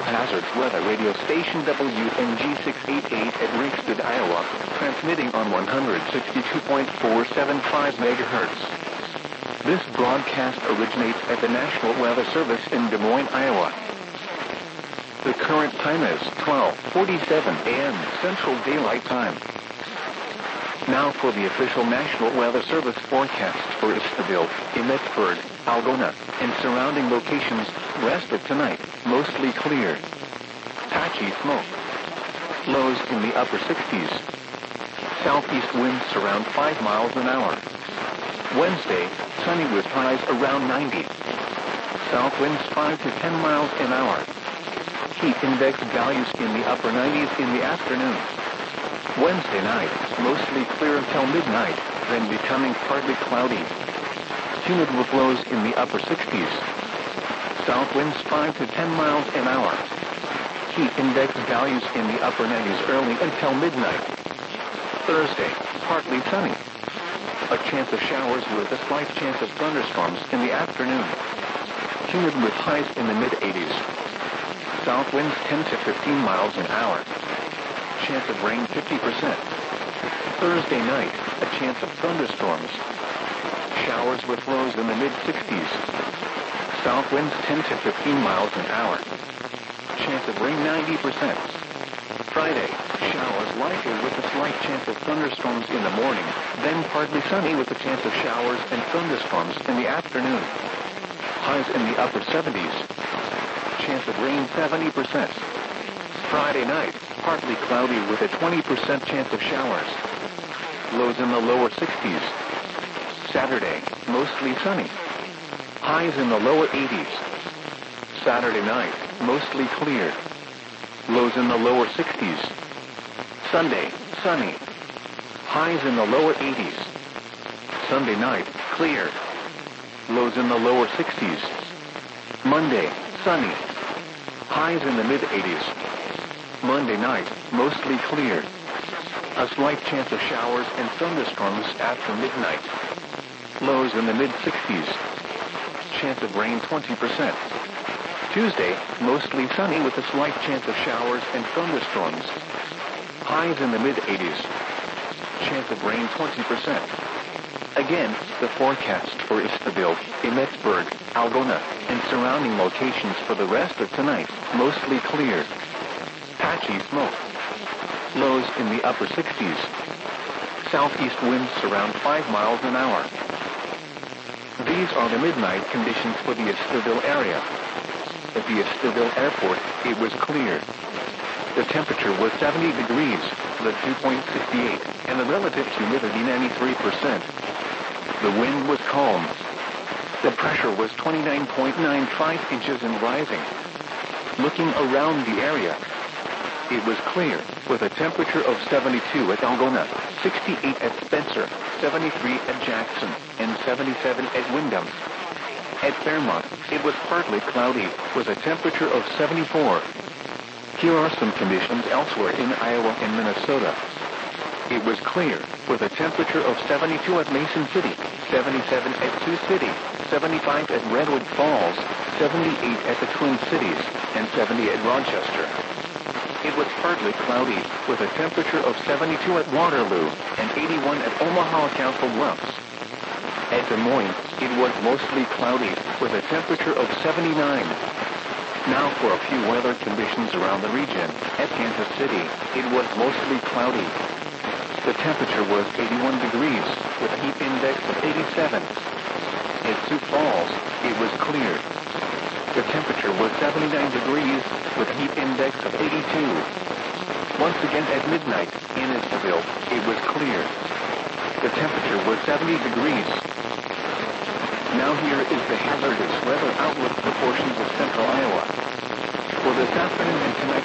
Hazards Weather Radio Station WNG688 at Ringsted, Iowa, transmitting on 162.475 MHz. This broadcast originates at the National Weather Service in Des Moines, Iowa. The current time is 12:47 a.m. Central Daylight Time. Now for the official National Weather Service forecast for Easterville, Emmetsburg, Algona, and surrounding locations. Rest of tonight, mostly clear. Patchy smoke. Lows in the upper 60s. Southeast winds around 5 miles an hour. Wednesday, sunny with highs around 90. South winds 5 to 10 miles an hour. Heat index values in the upper 90s in the afternoon. Wednesday night, mostly clear until midnight, then becoming partly cloudy. Humid with lows in the upper 60s. South winds 5 to 10 miles an hour. Heat index values in the upper 90s early until midnight. Thursday, partly sunny. A chance of showers with a slight chance of thunderstorms in the afternoon. Humid with highs in the mid-80s. South winds 10 to 15 miles an hour. Chance of rain 50%. Thursday night, a chance of thunderstorms. Showers with lows in the mid-60s. South winds 10 to 15 miles an hour. Chance of rain 90%. Friday, showers likely with a slight chance of thunderstorms in the morning, then partly sunny with a chance of showers and thunderstorms in the afternoon. Highs in the upper 70s. Chance of rain 70%. Friday night, partly cloudy with a 20% chance of showers. Lows in the lower 60s. Saturday, mostly sunny. Highs in the lower 80s. Saturday night, mostly clear. Lows in the lower 60s. Sunday, sunny. Highs in the lower 80s. Sunday night, clear. Lows in the lower 60s. Monday, sunny. Highs in the mid-80s. Monday night, mostly clear. A slight chance of showers and thunderstorms after midnight. Lows in the mid-60s. Chance of rain 20%. Tuesday, mostly sunny with a slight chance of showers and thunderstorms. Highs in the mid-80s. Chance of rain 20%. Again, the forecast for Easterville, Emmetsburg, Algona, and surrounding locations for the rest of tonight, mostly clear. Patchy smoke. Lows in the upper 60s. Southeast winds around 5 miles an hour. These are the midnight conditions for the Easterville area. At the Easterville Airport, it was clear. The temperature was 70 degrees, the dew point 68, and the relative humidity 93%. The wind was calm. The pressure was 29.95 inches and rising. Looking around the area, it was clear, with a temperature of 72 at Algona, 68 at Spencer, 73 at Jackson, and 77 at Windham. At Fairmont, it was partly cloudy, with a temperature of 74. Here are some conditions elsewhere in Iowa and Minnesota. It was clear, with a temperature of 72 at Mason City, 77 at Sioux City, 75 at Redwood Falls, 78 at the Twin Cities, and 70 at Rochester. It was partly cloudy, with a temperature of 72 at Waterloo, and 81 at Omaha Council Bluffs. At Des Moines, it was mostly cloudy, with a temperature of 79. Now for a few weather conditions around the region. At Kansas City, it was mostly cloudy. The temperature was 81 degrees, with a heat index of 87. At Sioux Falls, it was clear. The temperature was 79 degrees, with a heat index of 82. Once again at midnight, in Easterville, it was clear. The temperature was 70 degrees. Now here is the hazardous weather outlook for portions of central Iowa. For this afternoon and tonight,